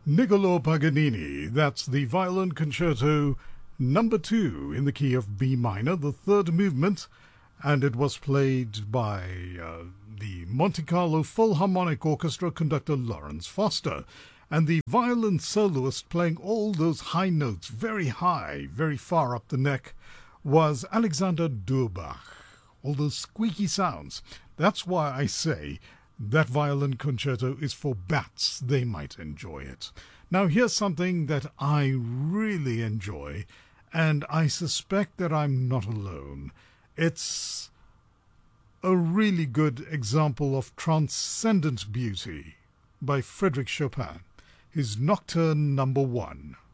Niccolò Paganini, that's the Violin Concerto number 2 in the key of B minor, the third movement, and it was played by the Monte Carlo Philharmonic Orchestra conductor Lawrence Foster, and the violin soloist playing all those high notes, very high, very far up the neck, was Alexander Durbach. All those squeaky sounds. That's why I say that violin concerto is for bats. They might enjoy it. Now here's something that I really enjoy, and I suspect that I'm not alone. It's a really good example of transcendent beauty by Frédéric Chopin, his Nocturne number 1.